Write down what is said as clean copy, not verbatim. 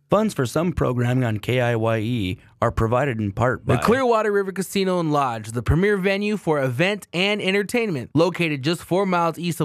Funds for some programming on KIYE are provided in part by the Clearwater River Casino and Lodge, the premier venue for event and entertainment, located just 4 miles east of